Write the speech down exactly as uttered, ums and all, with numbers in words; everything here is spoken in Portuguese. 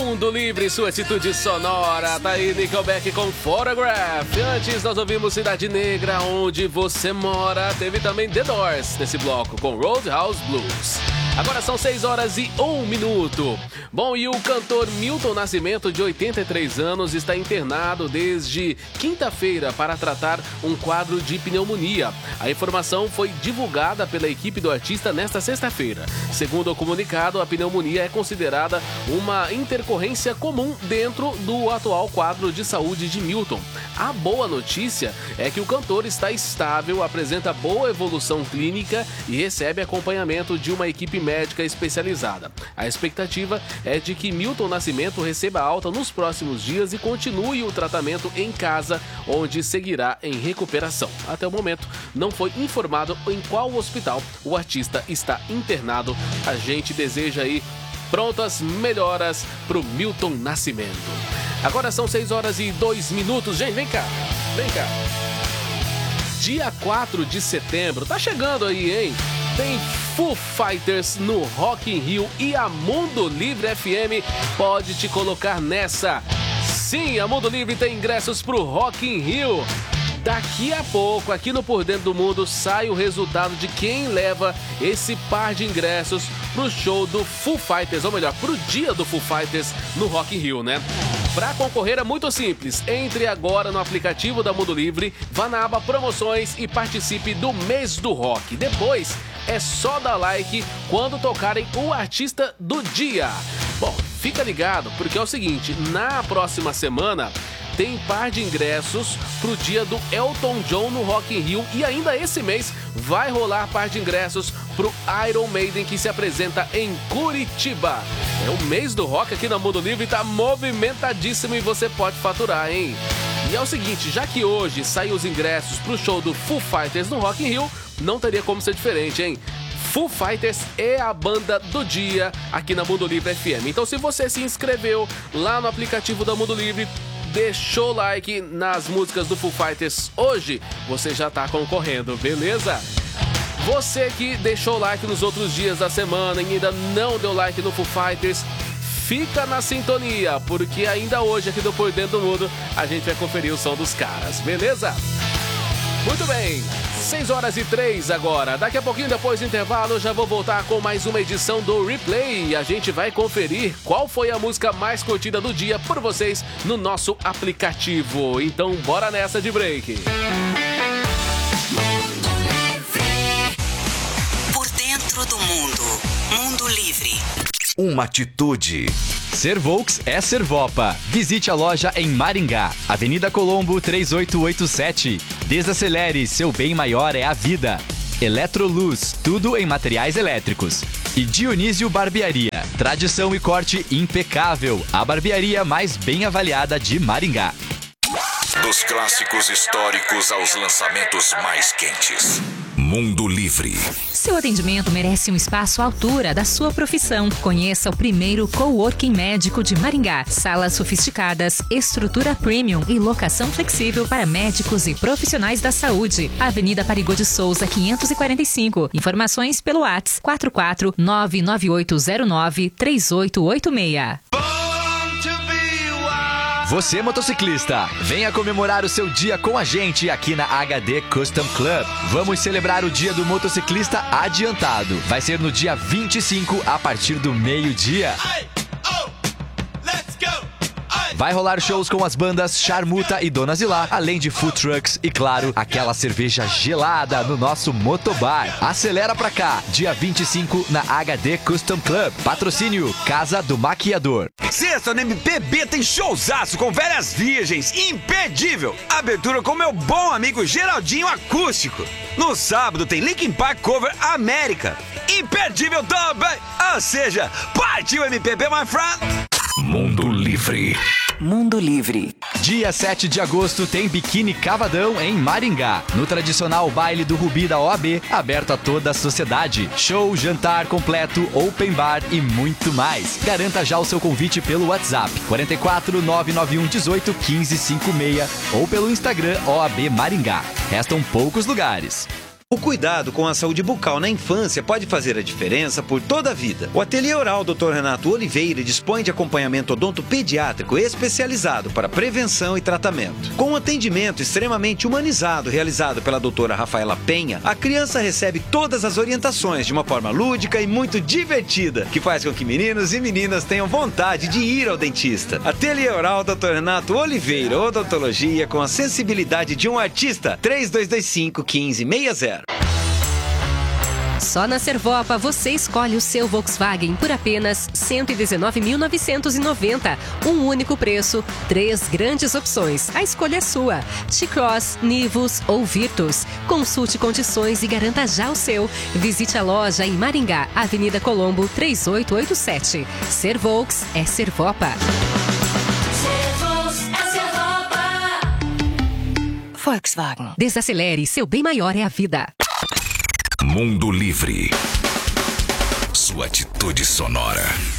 Mundo Livre, sua atitude sonora. Tá aí Nickelback com Photograph. Antes nós ouvimos Cidade Negra, Onde Você Mora. Teve também The Doors nesse bloco com Roadhouse Blues. Agora são seis horas e um minuto. Bom, e o cantor Milton Nascimento, de oitenta e três anos, está internado desde quinta-feira para tratar um quadro de pneumonia. A informação foi divulgada pela equipe do artista nesta sexta-feira. Segundo o comunicado, a pneumonia é considerada uma intercorrência comum dentro do atual quadro de saúde de Milton. A boa notícia é que o cantor está estável, apresenta boa evolução clínica e recebe acompanhamento de uma equipe médica especializada. A expectativa é de que Milton Nascimento receba alta nos próximos dias e continue o tratamento em casa, onde seguirá em recuperação. Até o momento, não foi informado em qual hospital o artista está internado. A gente deseja aí prontas melhoras pro Milton Nascimento. Agora são seis horas e dois minutos. Gente, vem cá, vem cá. Dia quatro de setembro, tá chegando aí, hein? Tem Foo Fighters no Rock in Rio e a Mundo Livre F M pode te colocar nessa. Sim, a Mundo Livre tem ingressos pro Rock in Rio. Daqui a pouco, aqui no Por Dentro do Mundo, sai o resultado de quem leva esse par de ingressos pro show do Foo Fighters, ou melhor, pro dia do Foo Fighters no Rock in Rio, né? Para concorrer é muito simples. Entre agora no aplicativo da Mundo Livre, vá na aba Promoções e participe do Mês do Rock. Depois, é só dar like quando tocarem o artista do dia. Bom, fica ligado, porque é o seguinte, na próxima semana tem par de ingressos pro dia do Elton John no Rock in Rio e ainda esse mês vai rolar par de ingressos pro Iron Maiden, que se apresenta em Curitiba. É o mês do rock aqui na Mundo Livre, tá movimentadíssimo e você pode faturar, hein? E é o seguinte, já que hoje saem os ingressos pro show do Foo Fighters no Rock in Rio, não teria como ser diferente, hein? Foo Fighters é a banda do dia aqui na Mundo Livre F M. Então, se você se inscreveu lá no aplicativo da Mundo Livre, deixou o like nas músicas do Foo Fighters hoje, você já tá concorrendo, beleza? Você que deixou o like nos outros dias da semana e ainda não deu like no Foo Fighters, fica na sintonia, porque ainda hoje aqui do Por Dentro do Mundo a gente vai conferir o som dos caras, beleza? Muito bem, seis horas e três agora. Daqui a pouquinho, depois do intervalo, eu já vou voltar com mais uma edição do Replay. E a gente vai conferir qual foi a música mais curtida do dia por vocês no nosso aplicativo. Então, bora nessa de break. Por Dentro do Mundo. Mundo Livre. Uma atitude. Ser Volks é Servopa. Visite a loja em Maringá, Avenida Colombo três oito oito sete. Desacelere, seu bem maior é a vida. Eletroluz, tudo em materiais elétricos. E Dionísio Barbearia, tradição e corte impecável. A barbearia mais bem avaliada de Maringá. Dos clássicos históricos aos lançamentos mais quentes. Mundo Livre. Seu atendimento merece um espaço à altura da sua profissão. Conheça o primeiro coworking médico de Maringá. Salas sofisticadas, estrutura premium e locação flexível para médicos e profissionais da saúde. Avenida Parigô de Souza, quinhentos e quarenta e cinco. Informações pelo WhatsApp quatro quatro nove nove oito zero nove três oito oito seis. Você, motociclista, venha comemorar o seu dia com a gente aqui na H D Custom Club. Vamos celebrar o Dia do Motociclista adiantado. Vai ser no dia vinte e cinco, a partir do meio-dia. Vai rolar shows com as bandas Charmuta e Dona Zilá, além de food trucks e, claro, aquela cerveja gelada no nosso motobar. Acelera pra cá, dia vinte e cinco na H D Custom Club. Patrocínio Casa do Maquiador. Sexta no M P B tem showzaço com Velhas Virgens, imperdível. Abertura com meu bom amigo Geraldinho Acústico. No sábado tem Linkin Park Cover América, imperdível também. Ou seja, partiu M P B, my friend. Mundo Livre. Mundo Livre. Dia sete de agosto tem Biquíni Cavadão em Maringá, no tradicional baile do Rubi da O A B, aberto a toda a sociedade. Show, jantar completo, open bar e muito mais. Garanta já o seu convite pelo WhatsApp quatro quatro nove nove um um oito um cinco cinco seis ou pelo Instagram O A B Maringá. Restam poucos lugares. O cuidado com a saúde bucal na infância pode fazer a diferença por toda a vida. O Ateliê Oral doutor Renato Oliveira dispõe de acompanhamento odontopediátrico especializado para prevenção e tratamento. Com um atendimento extremamente humanizado realizado pela doutora Rafaela Penha, a criança recebe todas as orientações de uma forma lúdica e muito divertida, que faz com que meninos e meninas tenham vontade de ir ao dentista. Ateliê Oral doutor Renato Oliveira, odontologia com a sensibilidade de um artista. três dois dois cinco, um cinco seis zero. Só na Servopa você escolhe o seu Volkswagen por apenas cento e dezenove mil novecentos e noventa reais. Um único preço, três grandes opções. A escolha é sua. T-Cross, Nivus ou Virtus. Consulte condições e garanta já o seu. Visite a loja em Maringá, Avenida Colombo, três oito oito sete. Ser Volks é Servopa. Volkswagen. Desacelere, seu bem maior é a vida. Mundo Livre. Sua atitude sonora.